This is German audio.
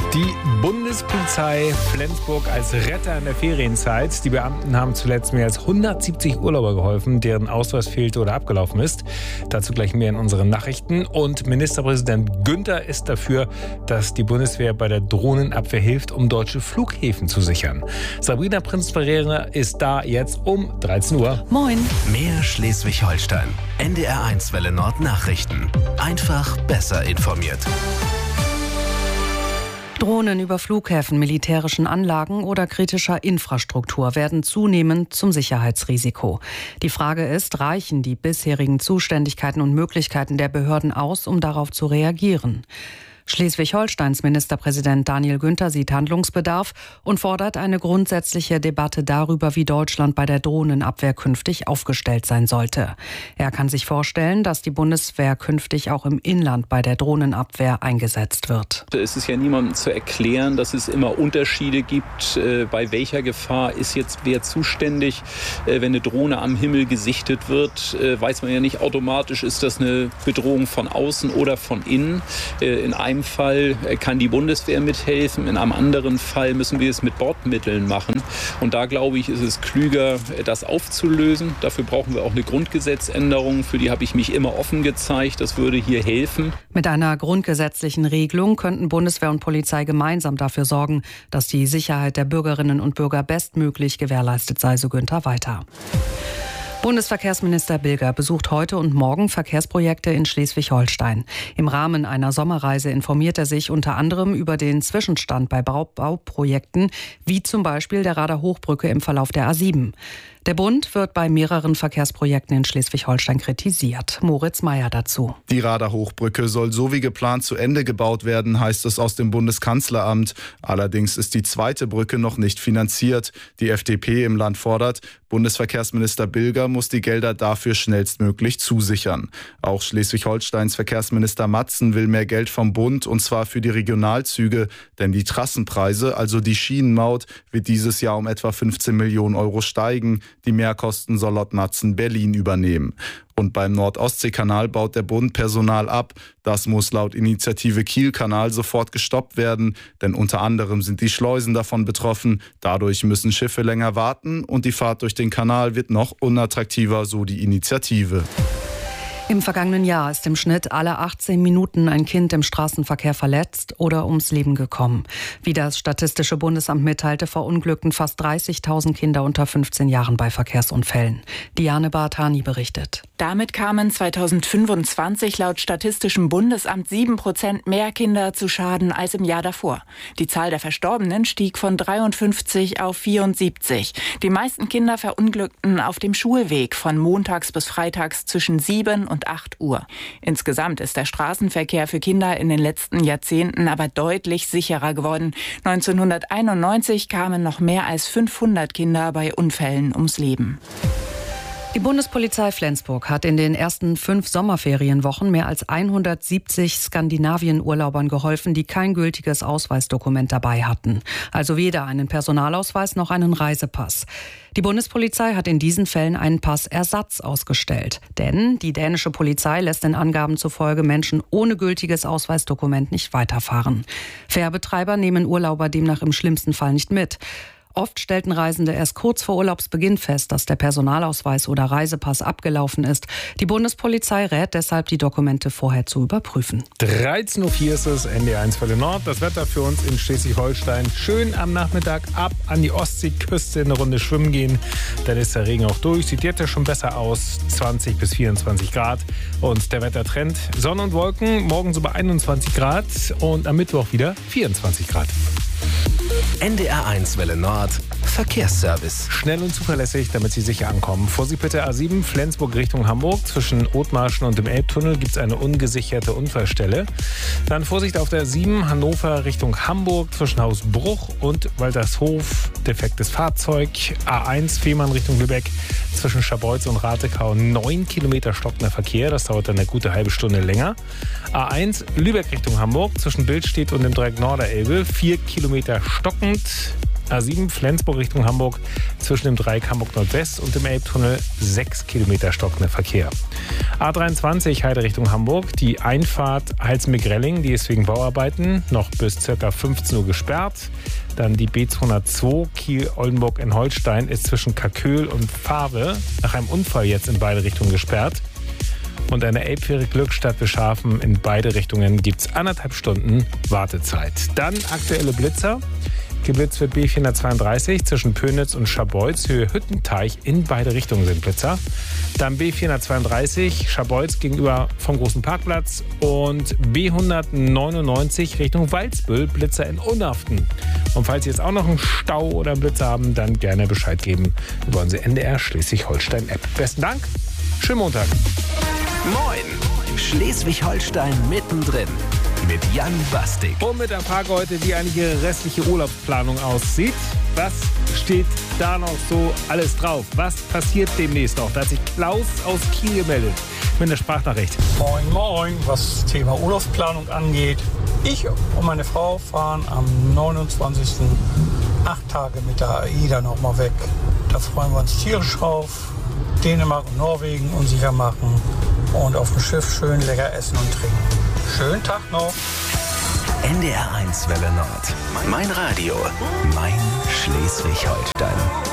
Die Bundespolizei Flensburg als Retter in der Ferienzeit. Die Beamten haben zuletzt mehr als 170 Urlauber geholfen, deren Ausweis fehlte oder abgelaufen ist. Dazu gleich mehr in unseren Nachrichten. Und Ministerpräsident Günther ist dafür, dass die Bundeswehr bei der Drohnenabwehr hilft, um deutsche Flughäfen zu sichern. Sabrina Prinz-Pereira ist da jetzt um 13 Uhr. Moin. Mehr Schleswig-Holstein. NDR1 Welle Nord Nachrichten. Einfach besser informiert. Drohnen über Flughäfen, militärischen Anlagen oder kritischer Infrastruktur werden zunehmend zum Sicherheitsrisiko. Die Frage ist, reichen die bisherigen Zuständigkeiten und Möglichkeiten der Behörden aus, um darauf zu reagieren? Schleswig-Holsteins Ministerpräsident Daniel Günther sieht Handlungsbedarf und fordert eine grundsätzliche Debatte darüber, wie Deutschland bei der Drohnenabwehr künftig aufgestellt sein sollte. Er kann sich vorstellen, dass die Bundeswehr künftig auch im Inland bei der Drohnenabwehr eingesetzt wird. Es ist ja niemandem zu erklären, dass es immer Unterschiede gibt, bei welcher Gefahr ist jetzt wer zuständig. Wenn eine Drohne am Himmel gesichtet wird, weiß man ja nicht automatisch, ist das eine Bedrohung von außen oder von innen. In einem Fall kann die Bundeswehr mithelfen, in einem anderen Fall müssen wir es mit Bordmitteln machen. Und da, glaube ich, ist es klüger, das aufzulösen. Dafür brauchen wir auch eine Grundgesetzänderung, für die habe ich mich immer offen gezeigt. Das würde hier helfen. Mit einer grundgesetzlichen Regelung könnten Bundeswehr und Polizei gemeinsam dafür sorgen, dass die Sicherheit der Bürgerinnen und Bürger bestmöglich gewährleistet sei, so Günther weiter. Bundesverkehrsminister Bilger besucht heute und morgen Verkehrsprojekte in Schleswig-Holstein. Im Rahmen einer Sommerreise informiert er sich unter anderem über den Zwischenstand bei Bauprojekten, wie zum Beispiel der Rader Hochbrücke im Verlauf der A7. Der Bund wird bei mehreren Verkehrsprojekten in Schleswig-Holstein kritisiert. Moritz Meyer dazu. Die Rader Hochbrücke soll so wie geplant zu Ende gebaut werden, heißt es aus dem Bundeskanzleramt. Allerdings ist die zweite Brücke noch nicht finanziert. Die FDP im Land fordert, Bundesverkehrsminister Bilger muss die Gelder dafür schnellstmöglich zusichern. Auch Schleswig-Holsteins Verkehrsminister Matzen will mehr Geld vom Bund, und zwar für die Regionalzüge. Denn die Trassenpreise, also die Schienenmaut, wird dieses Jahr um etwa 15 Millionen Euro steigen. Die Mehrkosten soll laut Matzen Berlin übernehmen. Und beim Nord-Ostsee-Kanal baut der Bund Personal ab. Das muss laut Initiative Kiel-Kanal sofort gestoppt werden, denn unter anderem sind die Schleusen davon betroffen. Dadurch müssen Schiffe länger warten und die Fahrt durch den Kanal wird noch unattraktiver, so die Initiative. Im vergangenen Jahr ist im Schnitt alle 18 Minuten ein Kind im Straßenverkehr verletzt oder ums Leben gekommen. Wie das Statistische Bundesamt mitteilte, verunglückten fast 30.000 Kinder unter 15 Jahren bei Verkehrsunfällen. Diane Bartani berichtet. Damit kamen 2025 laut Statistischem Bundesamt 7% mehr Kinder zu Schaden als im Jahr davor. Die Zahl der Verstorbenen stieg von 53 auf 74. Die meisten Kinder verunglückten auf dem Schulweg von montags bis freitags zwischen 7 und 8 Uhr. Insgesamt ist der Straßenverkehr für Kinder in den letzten Jahrzehnten aber deutlich sicherer geworden. 1991 kamen noch mehr als 500 Kinder bei Unfällen ums Leben. Die Bundespolizei Flensburg hat in den ersten 5 Sommerferienwochen mehr als 170 Skandinavien-Urlaubern geholfen, die kein gültiges Ausweisdokument dabei hatten. Also weder einen Personalausweis noch einen Reisepass. Die Bundespolizei hat in diesen Fällen einen Passersatz ausgestellt. Denn die dänische Polizei lässt den Angaben zufolge Menschen ohne gültiges Ausweisdokument nicht weiterfahren. Fährbetreiber nehmen Urlauber demnach im schlimmsten Fall nicht mit. Oft stellten Reisende erst kurz vor Urlaubsbeginn fest, dass der Personalausweis oder Reisepass abgelaufen ist. Die Bundespolizei rät deshalb, die Dokumente vorher zu überprüfen. 13.04 Uhr ist es, NDR1 Welle Nord. Das Wetter für uns in Schleswig-Holstein. Schön am Nachmittag ab an die Ostseeküste eine Runde schwimmen gehen. Dann ist der Regen auch durch. Sieht jetzt ja schon besser aus. 20 bis 24 Grad. Und der Wettertrend: Sonne und Wolken. Morgen so bei 21 Grad. Und am Mittwoch wieder 24 Grad. NDR1 Welle Nord Verkehrsservice. Schnell und zuverlässig, damit Sie sicher ankommen. Vorsicht bitte A7 Flensburg Richtung Hamburg. Zwischen Othmarschen und dem Elbtunnel gibt es eine ungesicherte Unfallstelle. Dann Vorsicht auf der 7 Hannover Richtung Hamburg zwischen Hausbruch und Waltershof. Defektes Fahrzeug. A1 Fehmarn Richtung Lübeck zwischen Scharbeutz und Ratekau 9 Kilometer stockender Verkehr. Das dauert dann eine gute halbe Stunde länger. A1 Lübeck Richtung Hamburg zwischen Billstedt und dem Dreieck Norderelbe 4 Kilometer stockend. A7 Flensburg Richtung Hamburg zwischen dem Dreieck Hamburg Nordwest und dem Elbtunnel 6 Kilometer stockender Verkehr. A23 Heide Richtung Hamburg, die Einfahrt Halsmeg-Relling, die ist wegen Bauarbeiten noch bis ca. 15 Uhr gesperrt. Dann die B202 Kiel-Oldenburg in Holstein ist zwischen Kaköhl und Fahrwe nach einem Unfall jetzt in beide Richtungen gesperrt. Und an der Elbfähre Glückstadt-Beschafen in beide Richtungen gibt es 1,5 Stunden Wartezeit. Dann aktuelle Blitzer. Geblitzt wird B432 zwischen Pönitz und Scharbeutz, Höhe Hüttenteich, in beide Richtungen sind Blitzer. Dann B432 Scharbeutz gegenüber vom Großen Parkplatz und B199 Richtung Waldsbüll, Blitzer in Unhaften. Und falls Sie jetzt auch noch einen Stau oder einen Blitzer haben, dann gerne Bescheid geben über unsere NDR Schleswig-Holstein-App. Besten Dank, schönen Montag. Moin, Schleswig-Holstein mittendrin. Mit Jan Bastik. Und mit der Frage heute, wie eigentlich Ihre restliche Urlaubsplanung aussieht. Was steht da noch so alles drauf? Was passiert demnächst noch? Da hat sich Klaus aus Kiel gemeldet mit einer Sprachnachricht. Moin, moin, was das Thema Urlaubsplanung angeht. Ich und meine Frau fahren am 29. 8 Tage mit der AIDA nochmal weg. Da freuen wir uns tierisch drauf. Dänemark und Norwegen unsicher machen und auf dem Schiff schön lecker essen und trinken. Schönen Tag noch. NDR 1 Welle Nord. Mein Radio. Mein Schleswig-Holstein.